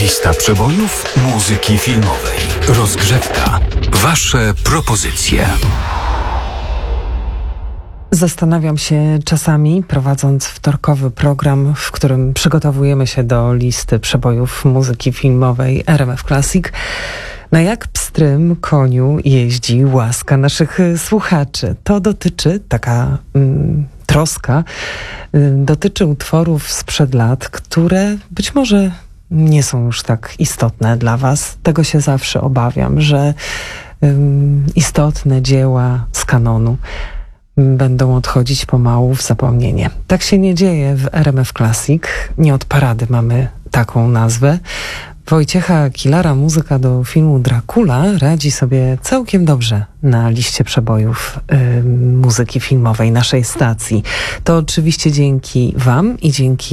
Lista przebojów muzyki filmowej. Rozgrzewka. Wasze propozycje. Zastanawiam się czasami, prowadząc wtorkowy program, w którym przygotowujemy się do listy przebojów muzyki filmowej RMF Classic, na jak pstrym koniu jeździ łaska naszych słuchaczy. To dotyczy, taka troska, dotyczy utworów sprzed lat, które być może nie są już tak istotne dla was. Tego się zawsze obawiam, że istotne dzieła z kanonu będą odchodzić pomału w zapomnienie. Tak się nie dzieje w RMF Classic. Nie od parady mamy taką nazwę. Wojciecha Kilara muzyka do filmu Dracula radzi sobie całkiem dobrze na liście przebojów muzyki filmowej naszej stacji. To oczywiście dzięki wam i dzięki